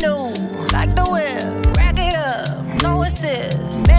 do. Like the whip, rack it up, no assist.